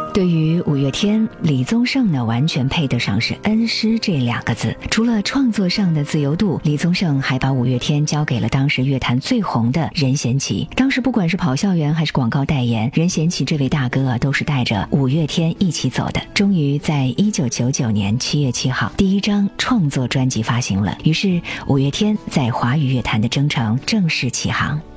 对于五月天，李宗盛呢完全配得上是恩师这2个字。除了创作上的自由度，李宗盛还把五月天交给了当时乐坛最红的任贤齐。当时不管是跑校园还是广告代言，任贤齐这位大哥都是带着五月天一起走的。终于在1999年7月7号，第一张创作专辑发行了，于是五月天在华语乐坛的征程正式起航。